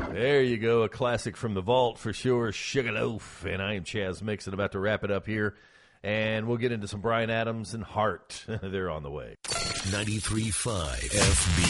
There you go, a classic from the vault for sure, Sugarloaf. And I am Chaz Mixon, about to wrap it up here. And we'll get into some Bryan Adams and Heart. They're on the way. 93.5 FB.